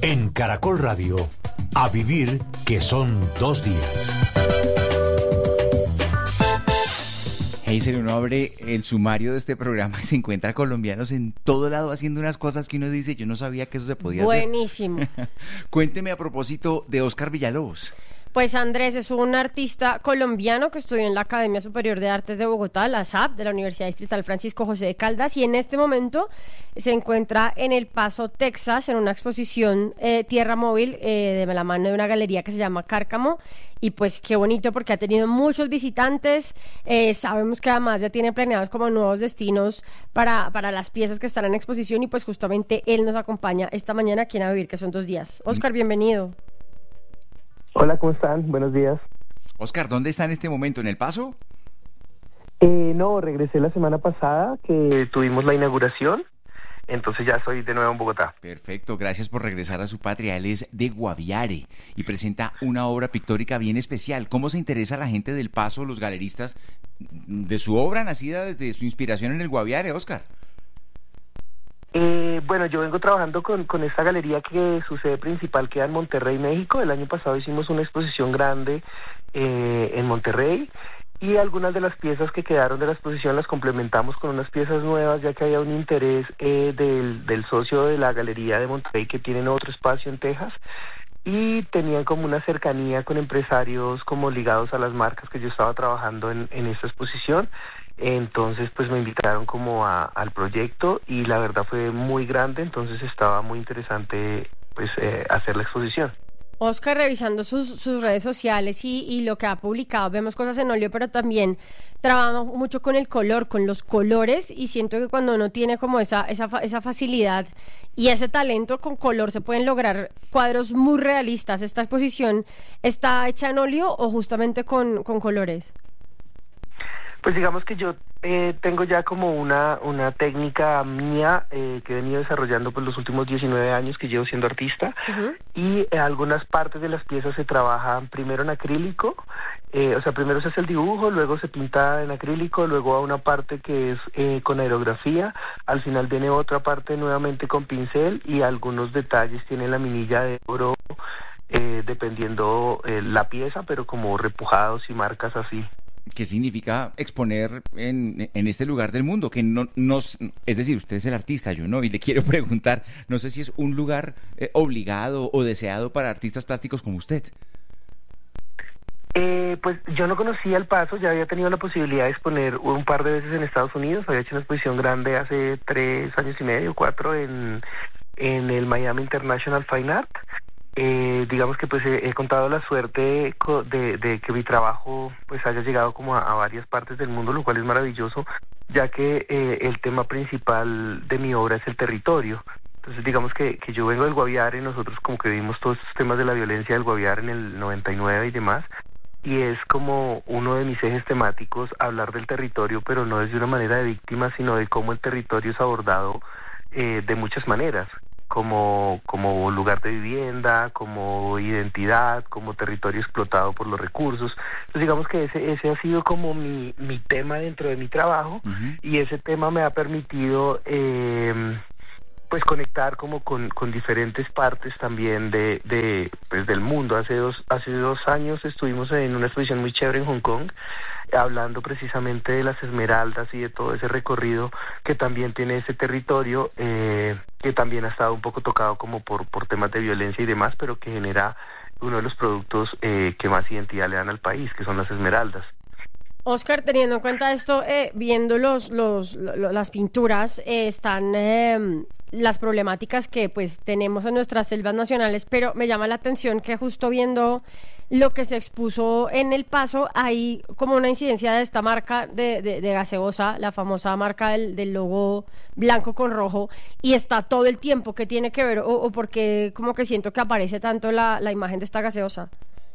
En Caracol Radio, a vivir que son 2 días. Hazel, uno abre el sumario de este programa y se encuentra colombianos en todo lado haciendo unas cosas que uno dice, yo no sabía que eso se podía Buenísimo. hacer. Cuénteme a propósito de Óscar Villalobos. Pues Andrés es un artista colombiano que estudió en la Academia Superior de Artes de Bogotá, la SAB, de la Universidad Distrital Francisco José de Caldas, y en este momento se encuentra en El Paso, Texas, en una exposición Tierra Móvil de la mano de una galería que se llama Cárcamo, y pues qué bonito porque ha tenido muchos visitantes. Sabemos que además ya tiene planeados como nuevos destinos para las piezas que están en exposición, y pues justamente él nos acompaña esta mañana aquí en A Vivir, que son 2 días. Óscar, bienvenido. Hola, ¿cómo están? Buenos días. Óscar, ¿dónde está en este momento? ¿En El Paso? No, regresé la semana pasada que tuvimos la inauguración, entonces ya estoy de nuevo en Bogotá. Perfecto, gracias por regresar a su patria. Él es de Guaviare y presenta una obra pictórica bien especial. ¿Cómo se interesa la gente del Paso, los galeristas, de su obra nacida desde su inspiración en el Guaviare, Óscar? Bueno, yo vengo trabajando con esta galería que su sede principal queda en Monterrey, México. El año pasado hicimos una exposición grande en Monterrey, y algunas de las piezas que quedaron de la exposición las complementamos con unas piezas nuevas, ya que había un interés del socio de la galería de Monterrey, que tienen otro espacio en Texas, y tenían como una cercanía con empresarios como ligados a las marcas que yo estaba trabajando en esta exposición. Entonces pues me invitaron como al proyecto, y la verdad fue muy grande, entonces estaba muy interesante pues hacer la exposición. Óscar, revisando sus redes sociales y lo que ha publicado, vemos cosas en óleo, pero también trabaja mucho con el color, con los colores, y siento que cuando uno tiene como esa facilidad y ese talento con color, se pueden lograr cuadros muy realistas. ¿Esta exposición está hecha en óleo o justamente con colores? Pues digamos que yo tengo ya como una técnica mía que he venido desarrollando por los últimos 19 años que llevo siendo artista. Uh-huh. Y algunas partes de las piezas se trabajan primero en acrílico, o sea, primero se hace el dibujo, luego se pinta en acrílico, luego a una parte que es con aerografía, al final viene otra parte nuevamente con pincel, y algunos detalles tiene la minilla de oro, dependiendo la pieza, pero como repujados y marcas así. ¿Qué significa exponer en este lugar del mundo? Que es decir, usted es el artista, yo no, y le quiero preguntar, no sé si es un lugar obligado o deseado para artistas plásticos como usted. Pues yo no conocía El Paso, ya había tenido la posibilidad de exponer un par de veces en Estados Unidos, había hecho una exposición grande hace 3 años y medio, 4, en el Miami International Fine Art. Digamos que pues he contado la suerte de que mi trabajo pues haya llegado como a varias partes del mundo, lo cual es maravilloso, ya que el tema principal de mi obra es el territorio. Entonces digamos que yo vengo del Guaviare, nosotros como que vivimos todos estos temas de la violencia del Guaviare en el 99 y demás, y es como uno de mis ejes temáticos hablar del territorio, pero no desde una manera de víctima, sino de cómo el territorio es abordado de muchas maneras. Como lugar de vivienda, como identidad, como territorio explotado por los recursos. Entonces digamos que ese ha sido como mi tema dentro de mi trabajo. Uh-huh. Y ese tema me ha permitido pues conectar como con diferentes partes también pues del mundo. Hace dos años estuvimos en una exposición muy chévere en Hong Kong, hablando precisamente de las esmeraldas y de todo ese recorrido que también tiene ese territorio, que también ha estado un poco tocado como por temas de violencia y demás, pero que genera uno de los productos que más identidad le dan al país, que son las esmeraldas. Óscar, teniendo en cuenta esto, viendo las pinturas, están las problemáticas que pues tenemos en nuestras selvas nacionales, pero me llama la atención que justo viendo lo que se expuso en El Paso, hay como una incidencia de esta marca de gaseosa, la famosa marca del logo blanco con rojo, y está todo el tiempo. ¿Qué tiene que ver o porque como que siento que aparece tanto la imagen de esta gaseosa?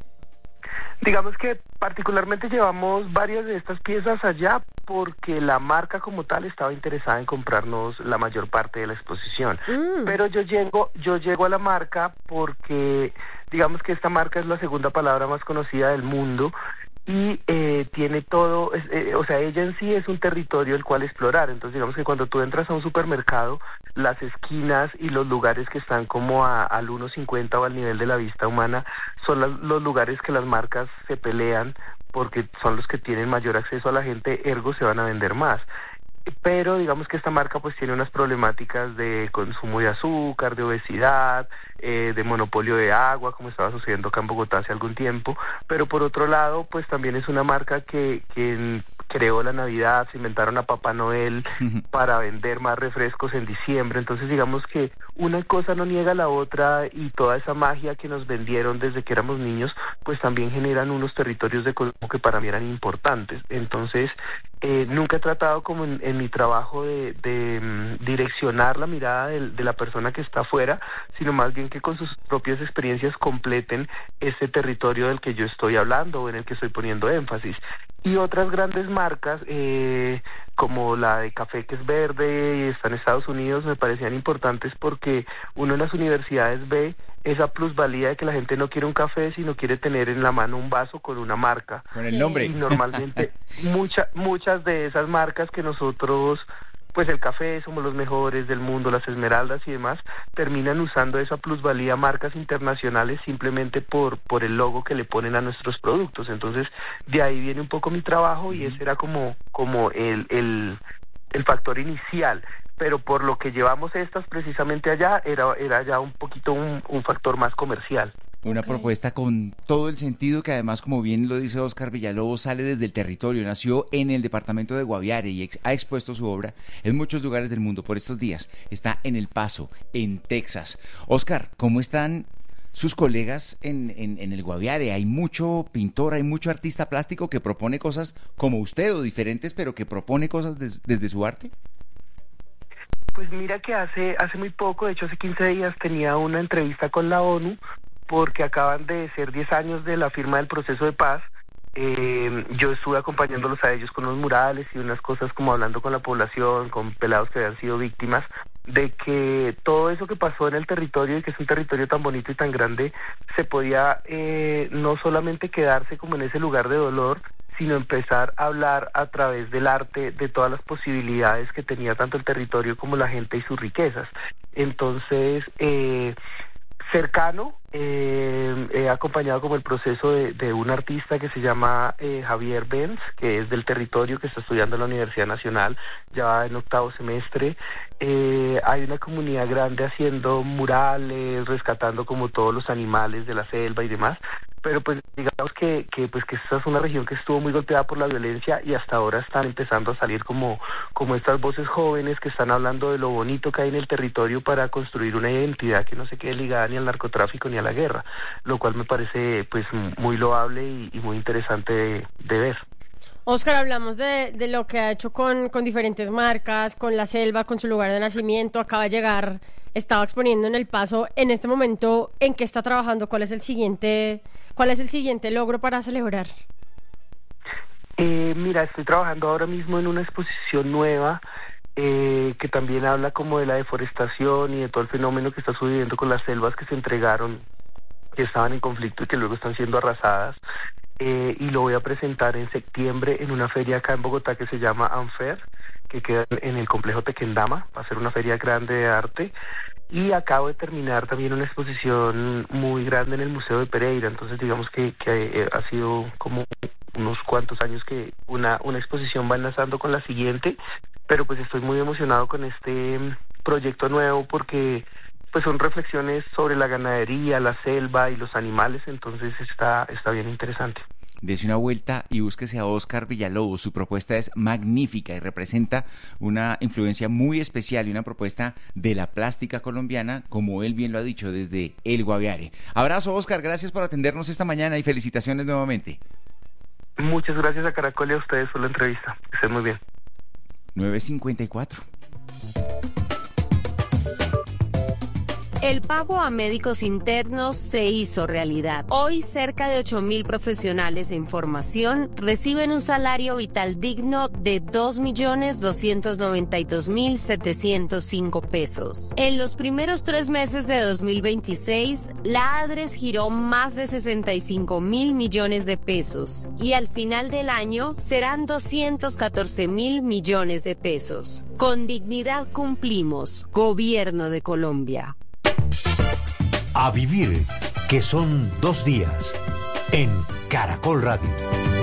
Digamos que particularmente llevamos varias de estas piezas allá porque la marca como tal estaba interesada en comprarnos la mayor parte de la exposición. Pero yo llego a la marca porque digamos que esta marca es la segunda palabra más conocida del mundo, y tiene todo, o sea, ella en sí es un territorio el cual explorar. Entonces digamos que cuando tú entras a un supermercado, las esquinas y los lugares que están como al 1.50 o al nivel de la vista humana son los lugares que las marcas se pelean porque son los que tienen mayor acceso a la gente, ergo se van a vender más. Pero digamos que esta marca pues tiene unas problemáticas de consumo de azúcar, de obesidad, de monopolio de agua, como estaba sucediendo acá en Bogotá hace algún tiempo, pero por otro lado pues también es una marca que creó la Navidad, se inventaron a Papá Noel para vender más refrescos en diciembre. Entonces digamos que una cosa no niega la otra, y toda esa magia que nos vendieron desde que éramos niños pues también generan unos territorios de consumo que para mí eran importantes. Entonces nunca he tratado como en mi trabajo de direccionar la mirada de la persona que está afuera, sino más bien que con sus propias experiencias completen ese territorio del que yo estoy hablando o en el que estoy poniendo énfasis. Y otras grandes marcas, como la de café, que es verde y está en Estados Unidos, me parecían importantes porque uno en las universidades ve esa plusvalía de que la gente no quiere un café, sino quiere tener en la mano un vaso con una marca. Con el nombre. Y normalmente muchas de esas marcas que nosotros, pues el café, somos los mejores del mundo, las esmeraldas y demás, terminan usando esa plusvalía, marcas internacionales, simplemente por el logo que le ponen a nuestros productos. Entonces, de ahí viene un poco mi trabajo, y ese era como el factor inicial. Pero por lo que llevamos estas precisamente allá, era ya un poquito un factor más comercial. Una propuesta con todo el sentido, que además, como bien lo dice Óscar Villalobos, sale desde el territorio, nació en el departamento de Guaviare y ha expuesto su obra en muchos lugares del mundo por estos días. Está en El Paso, en Texas. Óscar, ¿cómo están sus colegas en el Guaviare? Hay mucho pintor, hay mucho artista plástico que propone cosas como usted o diferentes, pero que propone cosas desde su arte. Pues mira que hace muy poco, de hecho hace 15 días, tenía una entrevista con la ONU, porque acaban de ser 10 años de la firma del proceso de paz. Yo estuve acompañándolos a ellos con unos murales y unas cosas, como hablando con la población, con pelados que habían sido víctimas, de que todo eso que pasó en el territorio, y que es un territorio tan bonito y tan grande, se podía no solamente quedarse como en ese lugar de dolor, sino empezar a hablar a través del arte de todas las posibilidades que tenía tanto el territorio como la gente y sus riquezas. Entonces, cercano, he acompañado como el proceso de un artista que se llama Javier Benz, que es del territorio, que está estudiando en la Universidad Nacional, ya va en 8º semestre. Hay una comunidad grande haciendo murales, rescatando como todos los animales de la selva y demás, pero pues digamos que esta es una región que estuvo muy golpeada por la violencia, y hasta ahora están empezando a salir como estas voces jóvenes que están hablando de lo bonito que hay en el territorio para construir una identidad que no se quede ligada ni al narcotráfico ni a la guerra, lo cual me parece pues muy loable y muy interesante de ver. Óscar, hablamos de lo que ha hecho con diferentes marcas, con la selva, con su lugar de nacimiento. Acaba de llegar, estaba exponiendo en El Paso. En este momento, ¿en qué está trabajando? ¿Cuál es el siguiente logro para celebrar? Mira, estoy trabajando ahora mismo en una exposición nueva que también habla como de la deforestación y de todo el fenómeno que está sucediendo con las selvas que se entregaron, que estaban en conflicto y que luego están siendo arrasadas. Y lo voy a presentar en septiembre en una feria acá en Bogotá que se llama Anfer, que queda en el complejo Tequendama. Va a ser una feria grande de arte. Y acabo de terminar también una exposición muy grande en el Museo de Pereira. Entonces digamos que ha sido como unos cuantos años que una exposición va enlazando con la siguiente, pero pues estoy muy emocionado con este proyecto nuevo, porque pues son reflexiones sobre la ganadería, la selva y los animales. Entonces está bien interesante. Dese una vuelta y búsquese a Óscar Villalobos. Su propuesta es magnífica y representa una influencia muy especial y una propuesta de la plástica colombiana, como él bien lo ha dicho, desde el Guaviare. Abrazo, Óscar, gracias por atendernos esta mañana y felicitaciones nuevamente. Muchas gracias a Caracol y a ustedes por la entrevista. Que estén muy bien. 9:54. El pago a médicos internos se hizo realidad. Hoy, cerca de 8.000 profesionales de información reciben un salario vital digno de 2.292.705 pesos. En los primeros 3 meses de 2026, la ADRES giró más de 65.000 millones de pesos y al final del año serán 214.000 millones de pesos. Con dignidad cumplimos. Gobierno de Colombia. A vivir, que son 2 días, en Caracol Radio.